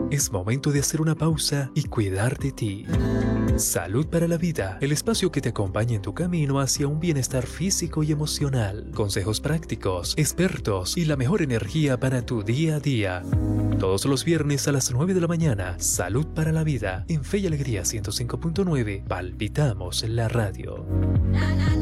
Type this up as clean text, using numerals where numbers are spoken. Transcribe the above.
Es momento de hacer una pausa y cuidar de ti. Salud para la Vida, el espacio que te acompaña en tu camino hacia un bienestar físico y emocional. Consejos prácticos, expertos y la mejor energía para tu día a día. Todos los viernes a las 9 de la mañana, Salud para la Vida, en Fe y Alegría 105.9, palpitamos en la radio.